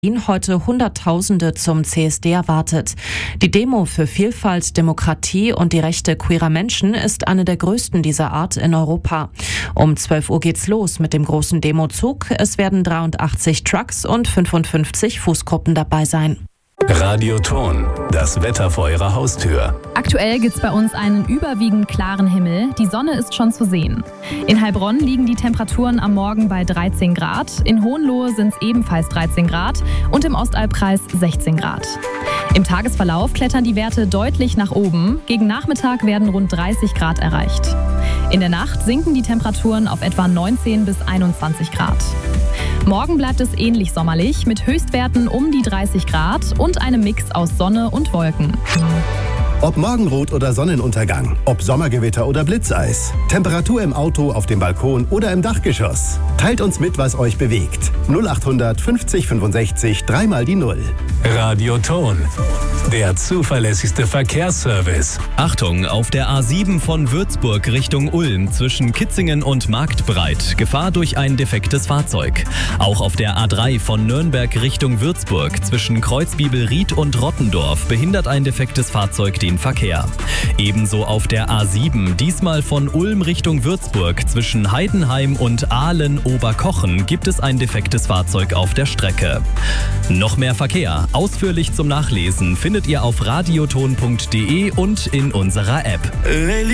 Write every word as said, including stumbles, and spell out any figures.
heute Hunderttausende zum C S D erwartet. Die Demo für Vielfalt, Demokratie und die Rechte queerer Menschen ist eine der größten dieser Art in Europa. Um zwölf Uhr geht's los mit dem großen Demozug. Es werden dreiundachtzig Trucks und fünfundfünfzig Fußgruppen dabei sein. Radioton, das Wetter vor Ihrer Haustür. Aktuell gibt es bei uns einen überwiegend klaren Himmel. Die Sonne ist schon zu sehen. In Heilbronn liegen die Temperaturen am Morgen bei dreizehn Grad. In Hohenlohe sind es ebenfalls dreizehn Grad und im Ostalbkreis sechzehn Grad. Im Tagesverlauf klettern die Werte deutlich nach oben. Gegen Nachmittag werden rund dreißig Grad erreicht. In der Nacht sinken die Temperaturen auf etwa neunzehn bis einundzwanzig Grad. Morgen bleibt es ähnlich sommerlich mit Höchstwerten um die dreißig Grad und einem Mix aus Sonne und Wolken. Ob Morgenrot oder Sonnenuntergang, ob Sommergewitter oder Blitzeis, Temperatur im Auto, auf dem Balkon oder im Dachgeschoss. Teilt uns mit, was euch bewegt. null achthundert fünfzig fünfundsechzig, dreimal die Null. Radioton, der zuverlässigste Verkehrsservice. Achtung, auf der A sieben von Würzburg Richtung Ulm zwischen Kitzingen und Marktbreit. Gefahr durch ein defektes Fahrzeug. Auch auf der A drei von Nürnberg Richtung Würzburg zwischen Kreuzbibelried und Rottendorf behindert ein defektes Fahrzeug den Verkehr. Ebenso auf der A sieben, diesmal von Ulm Richtung Würzburg zwischen Heidenheim und Aalen-Oberkochen gibt es ein defektes Fahrzeug auf der Strecke. Noch mehr Verkehr, ausführlich zum Nachlesen, findet ihr auf radioton punkt de und in unserer App.